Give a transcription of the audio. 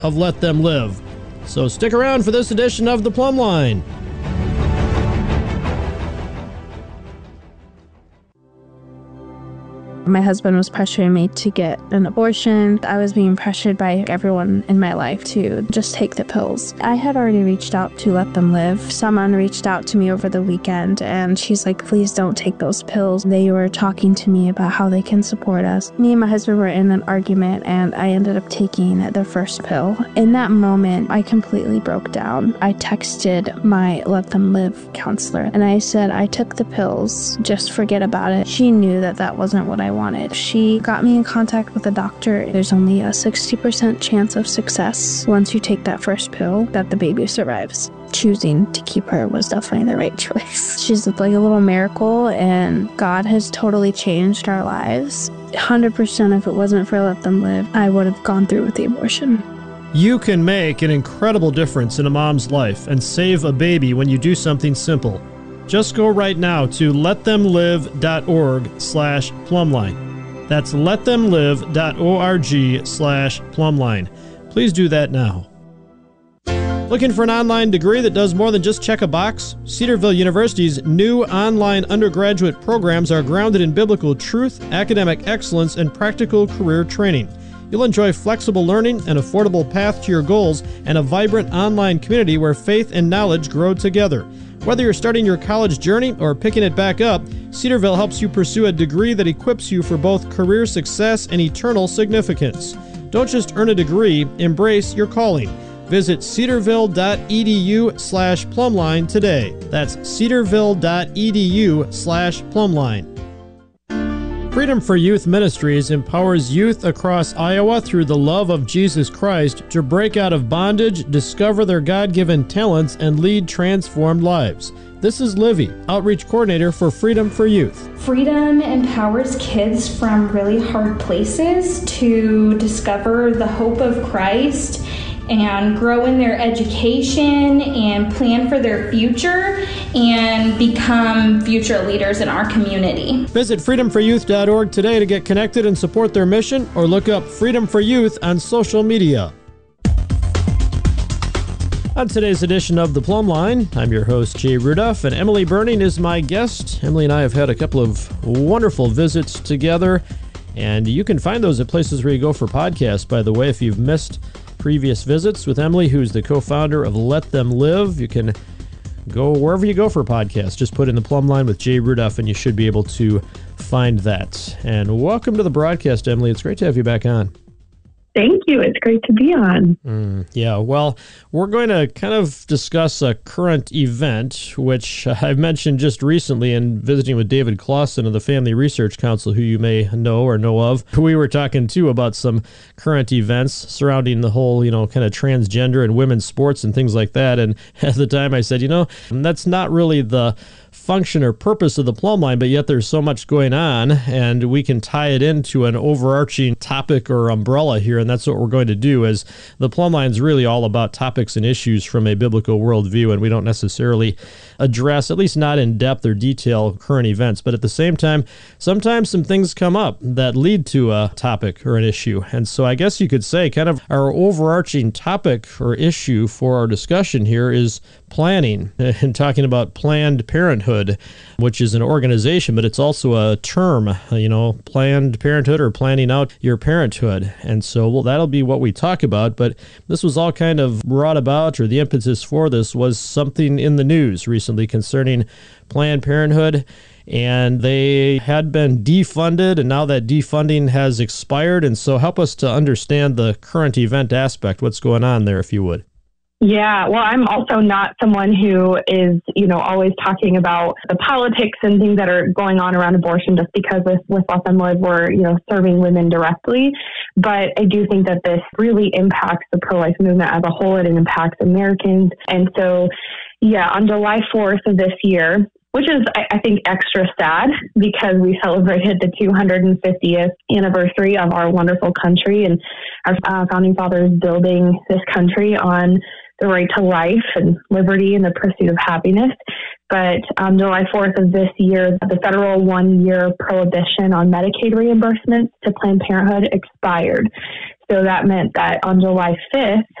of Let Them Live. So stick around for this edition of The Plumb Line. My husband was pressuring me to get an abortion. I was being pressured by everyone in my life to just take the pills. I had already reached out to Let Them Live. Someone reached out to me over the weekend, and she's like, please don't take those pills. They were talking to me about how they can support us. Me and my husband were in an argument, and I ended up taking the first pill. In that moment, I completely broke down. I texted my Let Them Live counselor, and I said, I took the pills. Just forget about it. She knew that that wasn't what I wanted. She got me in contact with a doctor. There's only a 60% chance of success once you take that first pill that the baby survives. Choosing to keep her was definitely the right choice. She's like a little miracle, and God has totally changed our lives. 100% if it wasn't for Let Them Live, I would have gone through with the abortion. You can make an incredible difference in a mom's life and save a baby when you do something simple. Just go right now to letthemlive.org/plumline. That's letthemlive.org/plumline. Please do that now. Looking for an online degree that does more than just check a box? Cedarville University's new online undergraduate programs are grounded in biblical truth, academic excellence, and practical career training. You'll enjoy flexible learning, an affordable path to your goals, and a vibrant online community where faith and knowledge grow together. Whether you're starting your college journey or picking it back up, Cedarville helps you pursue a degree that equips you for both career success and eternal significance. Don't just earn a degree, embrace your calling. Visit cedarville.edu/plumline today. That's cedarville.edu/plumline. Freedom for Youth Ministries empowers youth across Iowa through the love of Jesus Christ to break out of bondage, discover their God-given talents, and lead transformed lives. This is Livy, Outreach Coordinator for Freedom for Youth. Freedom empowers kids from really hard places to discover the hope of Christ and grow in their education and plan for their future and become future leaders in our community. Visit freedomforyouth.org today to get connected and support their mission, or look up Freedom for Youth on social media. On today's edition of The Plumb Line, I'm your host, Jay Rudolph, and Emily Burning is my guest. Emily and I have had a couple of wonderful visits together, and you can find those at places where you go for podcasts, by the way. If you've missed previous visits with Emily, who's the co-founder of Let Them Live, you can go wherever you go for podcasts. Just put in The Plumb Line with Jay Rudolph, and you should be able to find that. And welcome to the broadcast, Emily. It's great to have you back on. Thank you. It's great to be on. Yeah, well, we're going to kind of discuss a current event, which I've mentioned just recently in visiting with David Clausen of the Family Research Council, who you may know or know of. We were talking, too, about some current events surrounding the whole, kind of transgender and women's sports and things like that. And at the time I said, that's not really the function or purpose of the Plumb Line, but yet there's so much going on, and we can tie it into an overarching topic or umbrella here, and that's what we're going to do, as the Plumb Line is really all about topics and issues from a biblical worldview, and we don't necessarily address, at least not in depth or detail, current events, but at the same time, sometimes some things come up that lead to a topic or an issue, and so I guess you could say kind of our overarching topic or issue for our discussion here is planning, and talking about Planned Parenthood, which is an organization, but it's also a term, Planned Parenthood or planning out your parenthood. And so, that'll be what we talk about, but this was all kind of brought about, or the impetus for this was something in the news recently concerning Planned Parenthood, and they had been defunded, and now that defunding has expired. And so help us to understand the current event aspect, what's going on there, if you would. Yeah, well, I'm also not someone who is, always talking about the politics and things that are going on around abortion, just because with Let Them Live, we're, serving women directly. But I do think that this really impacts the pro-life movement as a whole. It impacts Americans. And so, on July 4th of this year, which is, I think, extra sad because we celebrated the 250th anniversary of our wonderful country and our founding fathers building this country on the right to life and liberty and the pursuit of happiness. But on July 4th of this year, the federal 1-year prohibition on Medicaid reimbursements to Planned Parenthood expired. So that meant that on July 5th,